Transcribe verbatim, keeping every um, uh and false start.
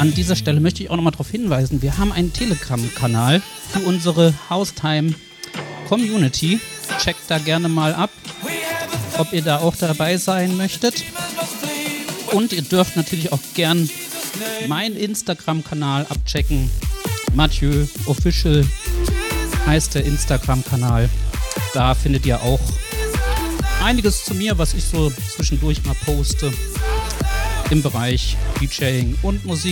an dieser Stelle möchte ich auch nochmal darauf hinweisen, wir haben einen Telegram-Kanal für unsere Haustime-Community. Checkt da gerne mal ab, ob ihr da auch dabei sein möchtet. Und ihr dürft natürlich auch gern meinen Instagram-Kanal abchecken. Mathieu Official heißt der Instagram-Kanal. Da findet ihr auch einiges zu mir, was ich so zwischendurch mal poste im Bereich DJing und Musik.